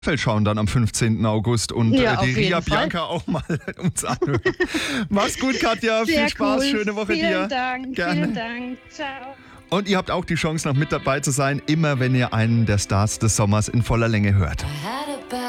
schauen dann am 15. August und Ja, die auf Ria jeden Fall. Bianca auch mal uns anhören. Mach's gut, Katja. Sehr Viel Spaß. cool. Schöne Woche dir. Vielen Dank. Gerne. Vielen Dank. Ciao. Und ihr habt auch die Chance, noch mit dabei zu sein, immer wenn ihr einen der Stars des Sommers in voller Länge hört.